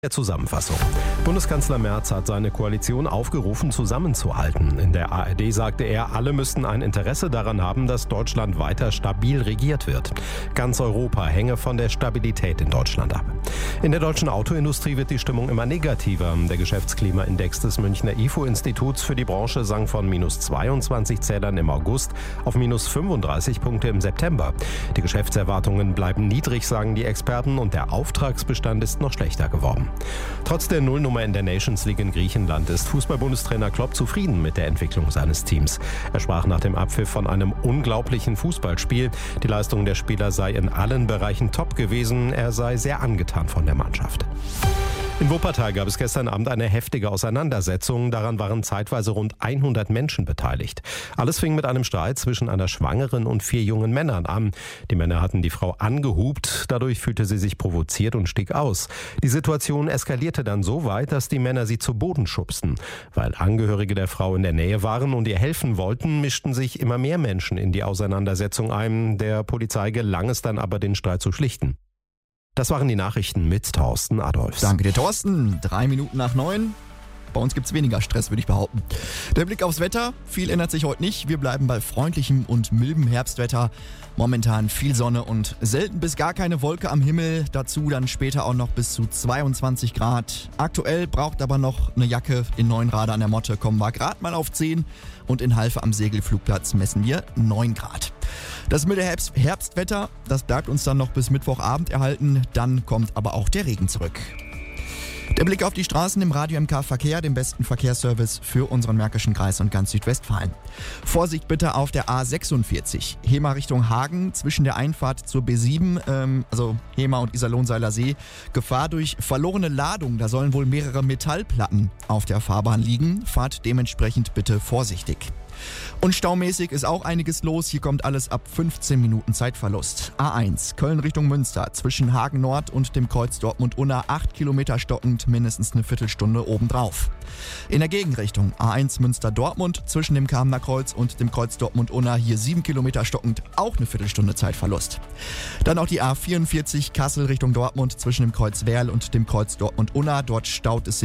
Der Zusammenfassung. Bundeskanzler Merz hat seine Koalition aufgerufen, zusammenzuhalten. In der ARD sagte er, alle müssten ein Interesse daran haben, dass Deutschland weiter stabil regiert wird. Ganz Europa hänge von der Stabilität in Deutschland ab. In der deutschen Autoindustrie wird die Stimmung immer negativer. Der Geschäftsklimaindex des Münchner IFO-Instituts für die Branche sank von minus 22 Zählern im August auf minus 35 Punkte im September. Die Geschäftserwartungen bleiben niedrig, sagen die Experten, und der Auftragsbestand ist noch schlechter geworden. Trotz der Nullnummer in der Nations League in Griechenland ist Fußball-Bundestrainer Klopp zufrieden mit der Entwicklung seines Teams. Er sprach nach dem Abpfiff von einem unglaublichen Fußballspiel. Die Leistung der Spieler sei in allen Bereichen top gewesen. Er sei sehr angetan von der Mannschaft. In Wuppertal gab es gestern Abend eine heftige Auseinandersetzung. Daran waren zeitweise rund 100 Menschen beteiligt. Alles fing mit einem Streit zwischen einer Schwangeren und 4 jungen Männern an. Die Männer hatten die Frau angehupt. Dadurch fühlte sie sich provoziert und stieg aus. Die Situation eskalierte dann so weit, dass die Männer sie zu Boden schubsten. Weil Angehörige der Frau in der Nähe waren und ihr helfen wollten, mischten sich immer mehr Menschen in die Auseinandersetzung ein. Der Polizei gelang es dann aber, den Streit zu schlichten. Das waren die Nachrichten mit Thorsten Adolfs. Danke dir, Thorsten. 3 Minuten nach 9. Bei uns gibt's weniger Stress, würde ich behaupten. Der Blick aufs Wetter. Viel ändert sich heute nicht. Wir bleiben bei freundlichem und mildem Herbstwetter. Momentan viel Sonne und selten bis gar keine Wolke am Himmel. Dazu dann später auch noch bis zu 22 Grad. Aktuell braucht aber noch eine Jacke. In Neuenrade an der Motte kommen wir gerade mal auf 10. Und in Halfe am Segelflugplatz messen wir 9 Grad. Das milde Herbstwetter, das bleibt uns dann noch bis Mittwochabend erhalten. Dann kommt aber auch der Regen zurück. Der Blick auf die Straßen im Radio MK Verkehr, dem besten Verkehrsservice für unseren Märkischen Kreis und ganz Südwestfalen. Vorsicht bitte auf der A46, Hemer Richtung Hagen, zwischen der Einfahrt zur B7, also Hemer und Iserlohn-Seiler See. Gefahr durch verlorene Ladung, da sollen wohl mehrere Metallplatten auf der Fahrbahn liegen. Fahrt dementsprechend bitte vorsichtig. Und staumäßig ist auch einiges los. Hier kommt alles ab 15 Minuten Zeitverlust. A1, Köln Richtung Münster, zwischen Hagen Nord und dem Kreuz Dortmund-Unna 8 Kilometer stockend, mindestens eine Viertelstunde obendrauf. In der Gegenrichtung A1 Münster-Dortmund, zwischen dem Kamener Kreuz und dem Kreuz Dortmund-Unna, hier 7 Kilometer stockend, auch eine Viertelstunde Zeitverlust. Dann auch die A44 Kassel Richtung Dortmund, zwischen dem Kreuz Werl und dem Kreuz Dortmund-Unna. Dort staut es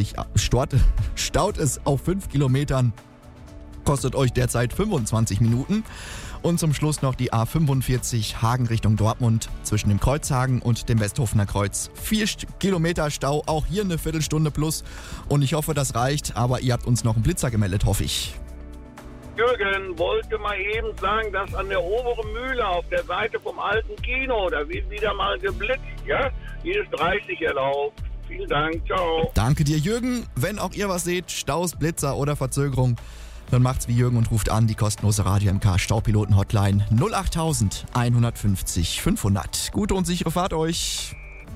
auf 5 Kilometern. Kostet euch derzeit 25 Minuten. Und zum Schluss noch die A45 Hagen Richtung Dortmund zwischen dem Kreuzhagen und dem Westhofener Kreuz. 4 Kilometer Stau, auch hier eine Viertelstunde plus. Und ich hoffe, das reicht, aber ihr habt uns noch einen Blitzer gemeldet, hoffe ich. Jürgen wollte mal eben sagen, dass an der oberen Mühle auf der Seite vom alten Kino, da wird wieder mal geblitzt, ja? Hier ist 30 erlaubt. Vielen Dank, ciao. Danke dir, Jürgen. Wenn auch ihr was seht, Staus, Blitzer oder Verzögerung, dann macht's wie Jürgen und ruft an die kostenlose Radio MK Staupiloten Hotline 08000 150 500. Gute und sichere Fahrt euch.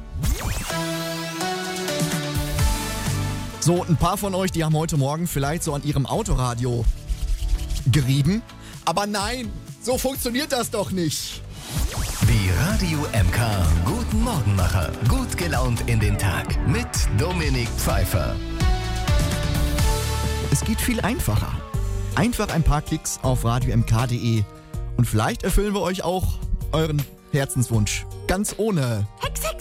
So, ein paar von euch, die haben heute Morgen vielleicht so an ihrem Autoradio gerieben. Aber nein, so funktioniert das doch nicht. Die Radio MK Guten Morgenmacher. Gut gelaunt in den Tag mit Dominik Pfeiffer. Es geht viel einfacher. Einfach ein paar Klicks auf radiomk.de und vielleicht erfüllen wir euch auch euren Herzenswunsch. Ganz ohne Hex, Hex.